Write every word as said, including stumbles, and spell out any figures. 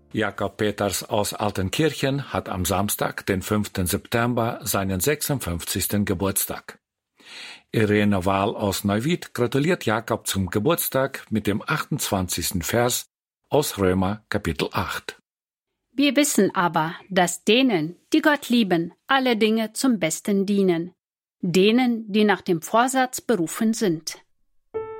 Jakob Peters aus Altenkirchen hat am Samstag, den fünften September, seinen sechsundfünfzigsten Geburtstag. Irene Wahl aus Neuwied gratuliert Jakob zum Geburtstag mit dem achtundzwanzigsten Vers aus Römer Kapitel acht. Wir wissen aber, dass denen, die Gott lieben, alle Dinge zum Besten dienen, denen, die nach dem Vorsatz berufen sind.